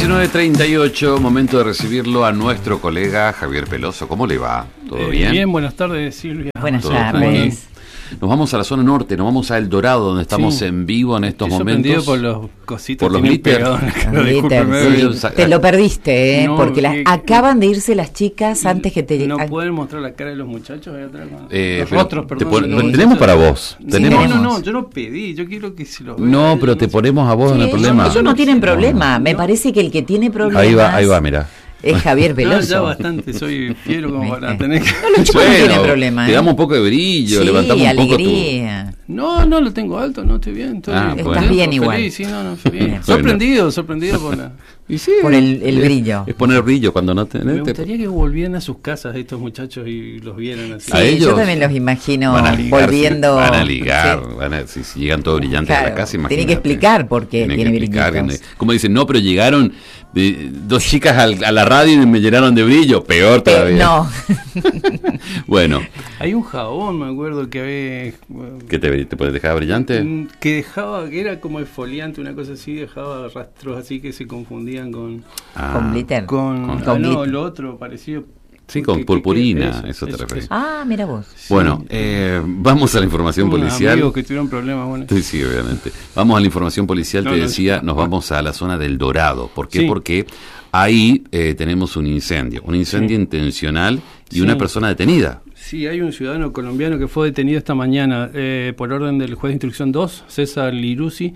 19:38, momento de recibirlo a nuestro colega Javier Peloso. ¿Cómo le va? ¿Todo bien? Bien, buenas tardes, Silvia. Buenas ¿Todo tardes. Nos vamos a la zona norte, nos vamos a El Dorado, donde estamos Sí. en vivo en estos Estoy momentos. sorprendido por los cositos Por los que tienen glitter. pegado en la cara. Glitter, Discúlpeme, sí. Te lo perdiste, No, porque acaban de irse las chicas antes que te... ¿No pueden mostrar la cara de los muchachos ahí atrás? Los Pero rostros, te perdón. pon- de los tenemos muchachos. para vos. Sí, Tenemos. No, yo no pedí, yo quiero que se los vean. No, pero te ponemos a vos en el Sí, problema. ellos no tienen problema. Me No. parece que el que tiene problemas Ahí va, mira. es Javier No, Peloso. ya bastante, soy fiero como para tener que... No, los chicos no tienen problema. Te damos un poco de brillo, Sí, levantamos un poco alegría. No, lo tengo alto, no estoy bien. Estoy Ah, contento, bueno. Estás bien igual. feliz, sí, estoy bien. Bueno. Sorprendido por la... Y sí, Por el brillo. Es poner brillo cuando no me tenés. gustaría que volvieran a sus casas estos muchachos y los vieran así. ¿A Sí, ellos? yo también los imagino Van a ligar, volviendo. Van a ligar, Sí. si llegan todos brillantes a Claro, la casa, imagínate. tiene que explicar por qué tiene explicar, brillitos. como dicen, no, pero llegaron dos chicas a la radio y me llenaron de brillo, peor todavía. No, Bueno, Hay un jabón, me acuerdo, que había... ¿qué te puedes dejar brillante? Que dejaba, que era como exfoliante, una cosa así, dejaba rastros así que se confundían con... con glitter. Con Con no, glitter. lo otro parecido. Sí, con purpurina, eso te referís. Ah, mira vos. Sí. Bueno, vamos a la información Unos policial. amigos que tuvieron problemas, bueno. Sí, obviamente. Vamos a la información policial, No, te no, decía, sí. nos vamos a la zona del Dorado. ¿Por qué? Sí. Porque ahí tenemos un incendio intencional y Sí. una persona detenida. Sí, hay un ciudadano colombiano que fue detenido esta mañana por orden del juez de instrucción 2, César Lirusi.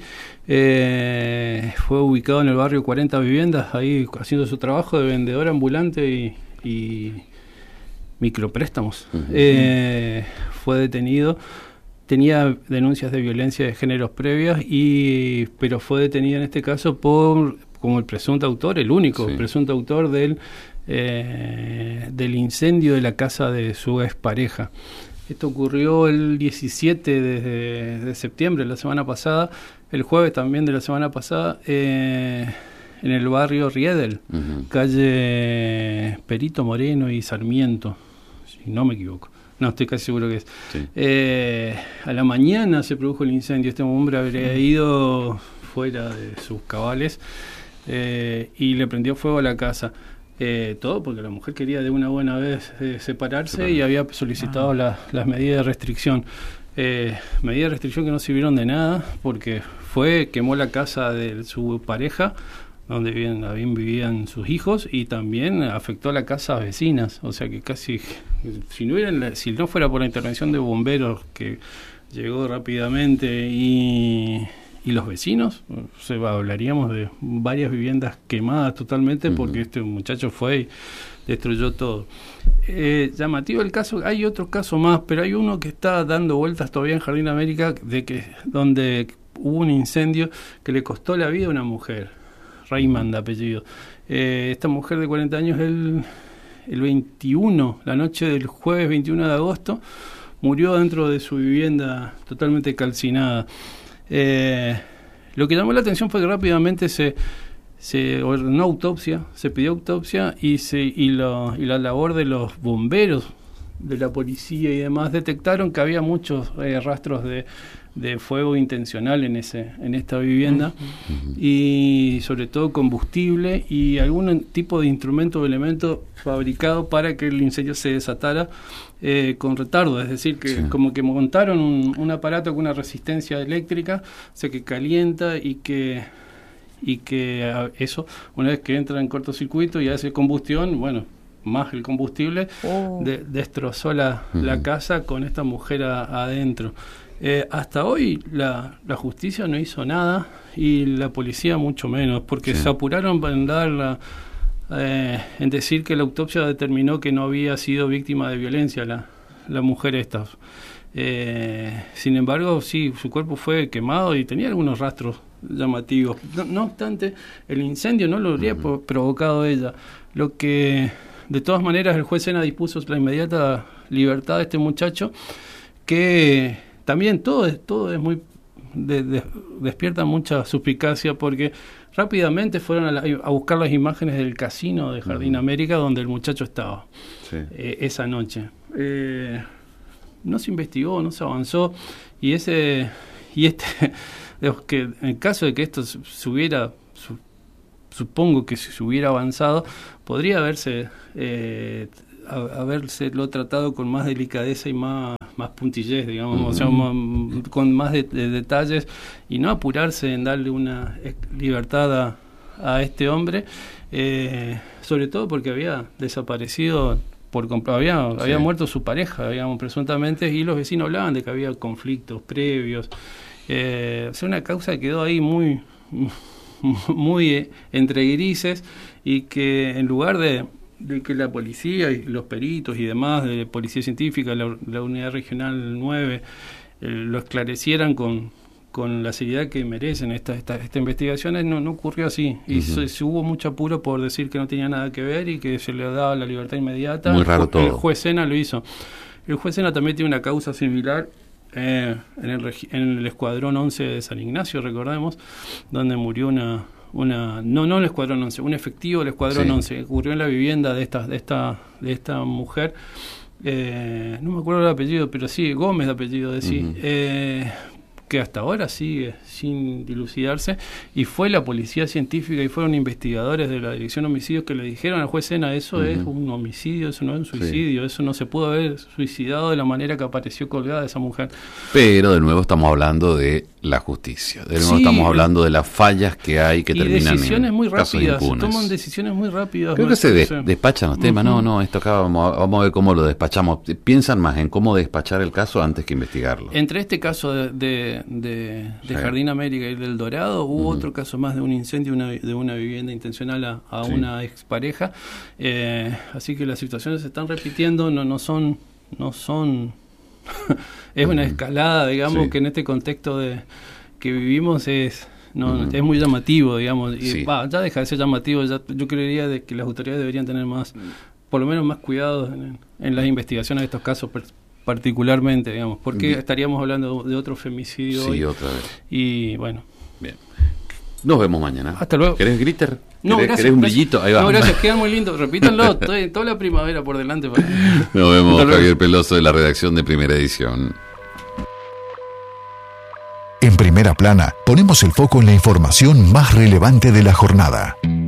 Fue ubicado en el barrio 40 Viviendas, ahí haciendo su trabajo de vendedor ambulante y micropréstamos. Fue detenido. Tenía denuncias de violencia de géneros previas, pero fue detenido en este caso como el presunto autor, el único Sí. presunto autor del incendio de la casa de su expareja. Esto ocurrió el 17 de septiembre, la semana pasada, el jueves también de la semana pasada, en el barrio Riedel, calle Perito Moreno y Sarmiento, si no me equivoco. No, estoy casi seguro que es. Sí. A la mañana se produjo el incendio. Este hombre habría ido fuera de sus cabales y le prendió fuego a la casa. Todo porque la mujer quería de una buena vez separarse y había solicitado las medidas de restricción. Medidas de restricción que no sirvieron de nada porque quemó la casa de su pareja, donde vivían sus hijos, y también afectó a la casa vecinas. O sea que casi, si no fuera por la intervención de bomberos que llegó rápidamente y los vecinos, hablaríamos de varias viviendas quemadas totalmente porque este muchacho fue y destruyó todo. Llamativo el caso, hay otro caso más, pero hay uno que está dando vueltas todavía en Jardín América, donde hubo un incendio que le costó la vida a una mujer, Raymond de apellido. Esta mujer de 40 años, el 21, la noche del jueves 21 de agosto, murió dentro de su vivienda totalmente calcinada. Lo que llamó la atención fue que rápidamente se ordenó autopsia, se pidió autopsia y la labor de los bomberos, de la policía y demás detectaron que había muchos rastros de fuego intencional en esta vivienda y sobre todo combustible y algún tipo de instrumento o elemento fabricado para que el incendio se desatara con retardo, es decir, que como que montaron un aparato con una resistencia eléctrica, o sea que calienta y que eso, una vez que entra en cortocircuito y hace combustión, bueno, más el combustible, destrozó la casa con esta mujer adentro. Hasta hoy la justicia no hizo nada y la policía mucho menos, porque se apuraron en decir que la autopsia determinó que no había sido víctima de violencia la mujer esta. Sin embargo, sí, su cuerpo fue quemado y tenía algunos rastros llamativos. No obstante, el incendio no lo habría provocado ella. Lo que, de todas maneras, el juez Sena dispuso la inmediata libertad de este muchacho, que también todo es muy despierta mucha suspicacia, porque rápidamente fueron a buscar las imágenes del casino de Jardín América donde el muchacho estaba esa noche. No se investigó, no se avanzó, y que en caso de que esto se hubiera supongo que si se hubiera avanzado, podría habérselo tratado con más delicadeza y más puntillez, digamos, o sea, con más de detalles, y no apurarse en darle una libertad a este hombre, sobre todo porque había desaparecido, había muerto su pareja, digamos, presuntamente, y los vecinos hablaban de que había conflictos previos. O sea, una causa que quedó ahí muy entre grises, y que en lugar de que la policía y los peritos y demás, de policía científica, la unidad regional 9, lo esclarecieran con la seriedad que merecen estas investigaciones, no ocurrió así. Y se hubo mucho apuro por decir que no tenía nada que ver y que se le daba la libertad inmediata. Muy raro todo. El juez Sena lo hizo. El juez Sena también tiene una causa similar en el Escuadrón 11 de San Ignacio, recordemos, donde murió no el Escuadrón 11, un efectivo del Escuadrón 11, ocurrió en la vivienda de esta mujer, no me acuerdo el apellido, pero sí, Gómez de apellido, que hasta ahora sigue sin dilucidarse, y fue la policía científica y fueron investigadores de la Dirección de Homicidios que le dijeron al juez Sena: eso es un homicidio, eso no es un suicidio, eso no se pudo haber suicidado de la manera que apareció colgada esa mujer. Pero de nuevo estamos hablando de la justicia, de nuevo estamos hablando de las fallas que hay que terminan decisiones en muy casos rápidas, impunes. Toman decisiones muy rápidas. Creo que se despachan los temas. Esto acá vamos a ver cómo lo despachamos. Piensan más en cómo despachar el caso antes que investigarlo. Entre este caso de Jardín América y del Dorado, hubo otro caso más de un incendio de una vivienda intencional a una expareja, así que las situaciones se están repitiendo, no son es una escalada, digamos, que en este contexto que vivimos es muy llamativo, digamos, y ya deja de ser llamativo. Yo creería de que las autoridades deberían tener por lo menos más cuidado en las investigaciones de estos casos particularmente, digamos, porque estaríamos hablando de otro femicidio hoy. Otra vez. Y bueno. Bien. Nos vemos mañana. Hasta luego. ¿Querés glitter? No, gracias. ¿Querés un brillito? Ahí va. No, gracias, quedan muy lindos. Repítanlo, toda la primavera por delante. Nos vemos, Javier Peloso, de la redacción de Primera Edición. En Primera Plana ponemos el foco en la información más relevante de la jornada.